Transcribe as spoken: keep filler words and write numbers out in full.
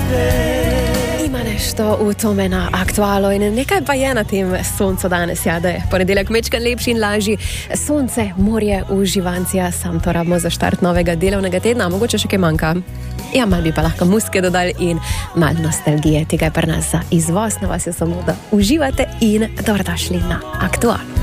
Ima nešto v tome na aktualo in nekaj pa je na tem soncu danes, ja, da je ponedeljek mečkan lepši in lažji. Sonce, morje, uživancija, sam to rabimo za štart novega delovnega tedna, mogoče še kaj manjka. Ja, mal bi pa lahko muske dodali in mal nostalgije, tega je pri nas za izvoz, na vas je samo, da uživate in dobrodošli na aktualo.